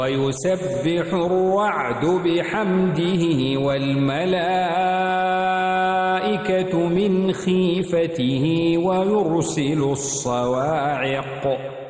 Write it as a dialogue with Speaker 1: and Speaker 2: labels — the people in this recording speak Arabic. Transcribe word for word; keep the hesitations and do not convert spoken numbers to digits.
Speaker 1: ويسبح الرعد بحمده والملائكة من خيفته ويرسل الصواعق